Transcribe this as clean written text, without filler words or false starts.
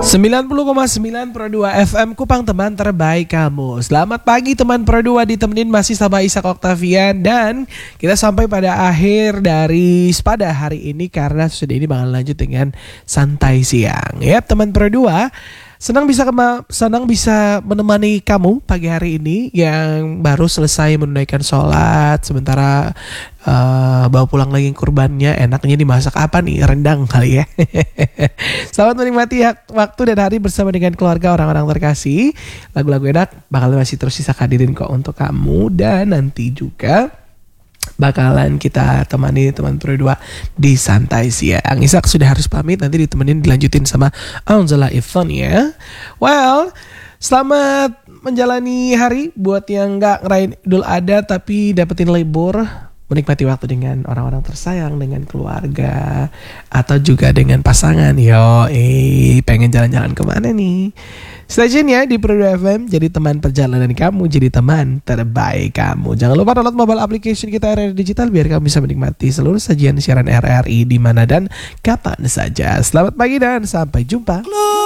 90,9 Pro 2 FM Kupang, teman terbaik kamu. Selamat pagi teman Pro 2, ditemenin masih sama Ishak Octavian. Dan kita sampai pada akhir dari pada hari ini, karena sudah ini bakal lanjut dengan santai siang. Ya teman Pro 2, senang bisa menemani kamu pagi hari ini yang baru selesai menunaikan sholat, sementara bawa pulang lagi kurbannya. Enaknya dimasak apa nih? Rendang kali ya. Selamat menikmati waktu dan hari bersama dengan keluarga, orang-orang terkasih. Lagu-lagu enak bakal masih terus bisa hadirin kok untuk kamu. Dan nanti juga bakalan kita temani teman Pro 2 di santai siang. Ishak sudah harus pamit, nanti dilanjutin sama Anzala Ifon ya. Well, selamat menjalani hari buat yang gak ngerayain Idul Adha tapi dapetin libur. Menikmati waktu dengan orang-orang tersayang, dengan keluarga, atau juga dengan pasangan. Pengen jalan-jalan kemana nih? Stay tune ya di Pro 2 FM. Jadi teman perjalanan kamu, jadi teman terbaik kamu. Jangan lupa download mobile application kita RRI Digital biar kamu bisa menikmati seluruh sajian siaran RRI di mana dan kapan saja. Selamat pagi dan sampai jumpa.